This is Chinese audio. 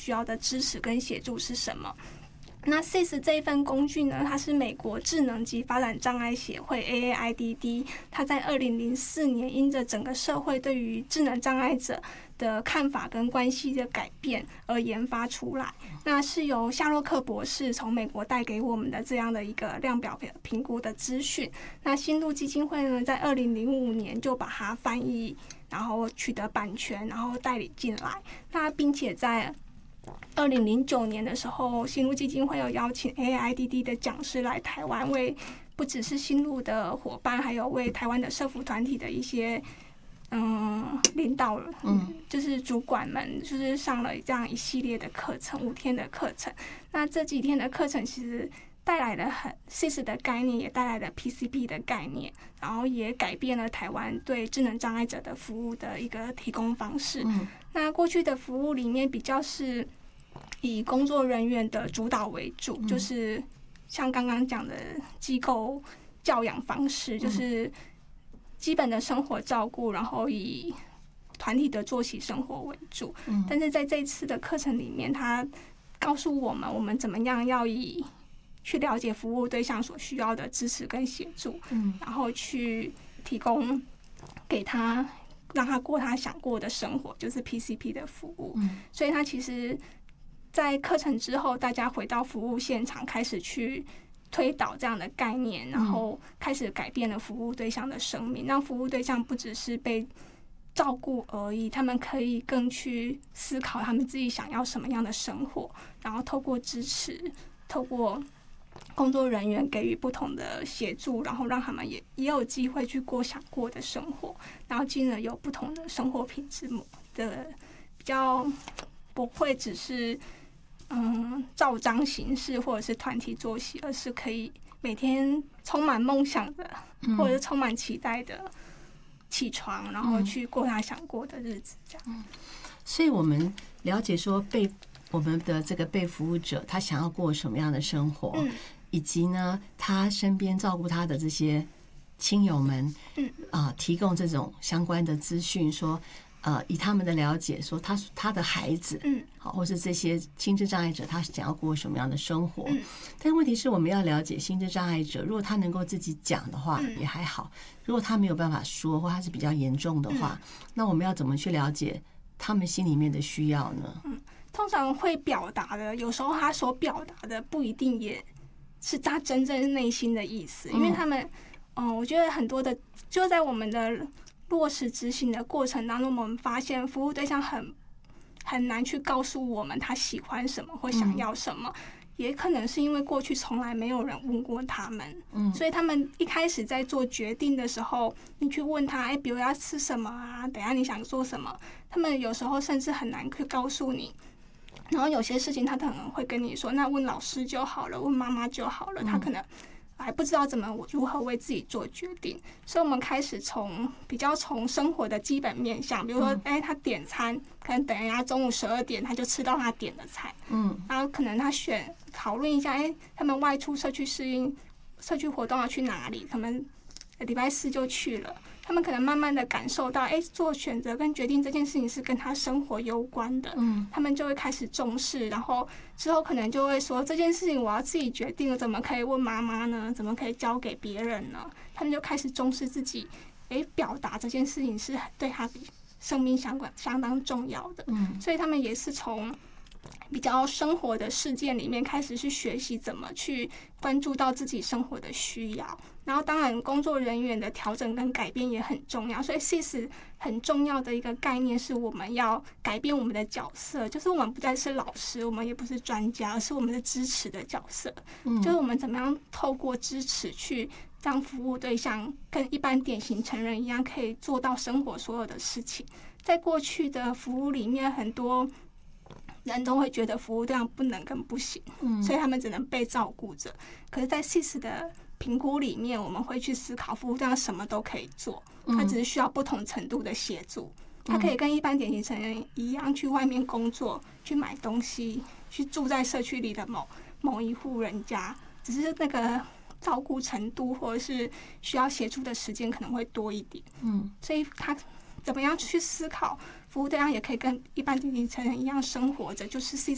需要的支持跟协助是什么。那 SIS 这一份工具呢，它是美国智能及发展障碍协会 AAIDD， 它在2004年因着整个社会对于智能障碍者的看法跟关系的改变而研发出来。那是由夏洛克博士从美国带给我们的这样的一个量表评估的资讯。那新路基金会呢，在2005年就把它翻译，然后取得版权，然后代理进来。那并且在2009年的时候，新路基金会有邀请 AAIDD 的讲师来台湾，为不只是新路的伙伴，还有为台湾的社福团体的一些领导就是主管们，就是上了这样一系列的课程，5天的课程。那这几天的课程其实带来了SIS 的概念，也带来了 PCP 的概念，然后也改变了台湾对智能障碍者的服务的一个提供方式。那过去的服务里面比较是以工作人员的主导为主，就是像刚刚讲的机构教养方式，就是基本的生活照顾，然后以团体的作息生活为主。但是在这次的课程里面，他告诉我们怎么样要去了解服务对象所需要的支持跟协助，然后去提供给他，让他过他想过的生活，就是 PCP 的服务。所以他其实在课程之后，大家回到服务现场，开始去推导这样的概念，然后开始改变了服务对象的生命，让服务对象不只是被照顾而已，他们可以更去思考他们自己想要什么样的生活，然后透过支持，透过工作人员给予不同的协助，然后让他们也有机会去过想过的生活，然后进而有不同的生活品质的，比较不会只是照章行事或者是团体作息，而是可以每天充满梦想的，或者是充满期待的起床，然后去过他想过的日子，这样。 所以我们了解说我们的这个被服务者他想要过什么样的生活，以及呢他身边照顾他的这些亲友们，提供这种相关的资讯，说以他们的了解说他的孩子，好，或是这些心智障碍者他想要过什么样的生活。但问题是我们要了解心智障碍者，如果他能够自己讲的话也还好，如果他没有办法说，或他是比较严重的话，那我们要怎么去了解他们心里面的需要呢？ 通常会表达的，有时候他所表达的不一定也是他真正内心的意思，因为他们，我觉得很多的就在我们的落实执行的过程当中，我们发现服务对象很难去告诉我们他喜欢什么或想要什么，也可能是因为过去从来没有人问过他们，所以他们一开始在做决定的时候，你去问他，比如要吃什么啊，等一下你想做什么，他们有时候甚至很难去告诉你。然后有些事情他可能会跟你说，那问老师就好了，问妈妈就好了，他可能还不知道如何为自己做决定。所以我们开始比较从生活的基本面向，比如说他点餐可能等一下中午12点他就吃到他点的菜，然后可能他讨论一下，他们外出社区适应社区活动要去哪里，可能礼拜4就去了，他们可能慢慢的感受到，做选择跟决定这件事情是跟他生活攸关的，他们就会开始重视，然后之后可能就会说，这件事情我要自己决定了，怎么可以问妈妈呢？怎么可以交给别人呢？他们就开始重视自己，表达这件事情是对他生命相当重要的，所以他们也是从比较生活的事件里面开始去学习怎么去关注到自己生活的需要，然后当然工作人员的调整跟改变也很重要，所以 SIS 很重要的一个概念是我们要改变我们的角色，就是我们不再是老师，我们也不是专家，而是我们是支持的角色，就是我们怎么样透过支持去让服务对象跟一般典型成人一样，可以做到生活所有的事情。在过去的服务里面，很多人都会觉得服务对象不能跟不行，所以他们只能被照顾着。可是在 SIS 的评估里面，我们会去思考服务对象什么都可以做，他只是需要不同程度的协助，他可以跟一般典型成人一样去外面工作，去买东西，去住在社区里的某一户人家，只是那个照顾程度或者是需要协助的时间可能会多一点，所以他怎么样去思考服务对象也可以跟一般典型成人一样生活着，就是 SIS